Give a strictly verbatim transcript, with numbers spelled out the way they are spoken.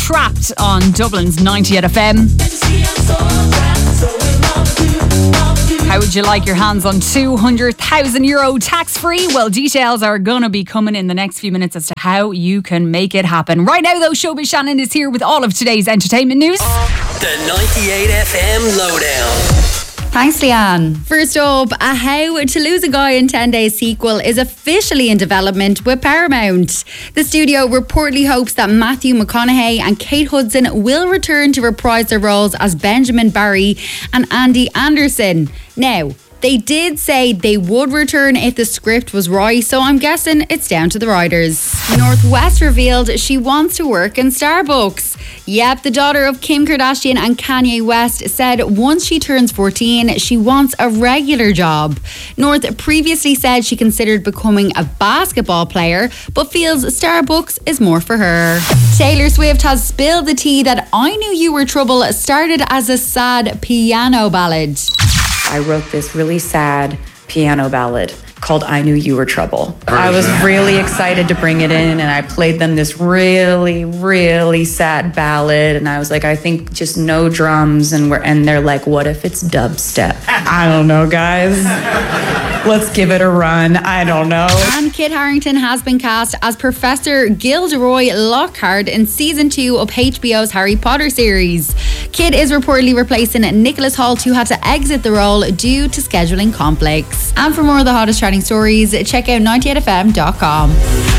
Trapped on Dublin's ninety-eight F M. How would you like your hands on two hundred thousand euro tax-free? Well, details are going to be coming in the next few minutes as to how you can make it happen. Right now, though, Showbiz Shannon is here with all of today's entertainment news. The ninety-eight F M Lowdown. Thanks, Leanne. First up, a How to Lose a Guy in ten days sequel is officially in development with Paramount. The studio reportedly hopes that Matthew McConaughey and Kate Hudson will return to reprise their roles as Benjamin Barry and Andy Anderson. Now, they did say they would return if the script was right, so I'm guessing it's down to the writers. North West revealed she wants to work in Starbucks. Yep, the daughter of Kim Kardashian and Kanye West said once she turns fourteen, she wants a regular job. North previously said she considered becoming a basketball player, but feels Starbucks is more for her. Taylor Swift has spilled the tea that I Knew You Were Trouble started as a sad piano ballad. I wrote this really sad piano ballad called I Knew You Were Trouble. I was really excited to bring it in, and I played them this really, really sad ballad, and I was like, I think just no drums, and we're and they're like, what if it's dubstep? I don't know, guys. Let's give it a run. I don't know. And Kit Harington has been cast as Professor Gilderoy Lockhart in season two of H B O's Harry Potter series. Kit is reportedly replacing Nicholas Hoult, who had to exit the role due to scheduling conflicts. And for more of the hottest trending stories, check out ninety-eight F M dot com.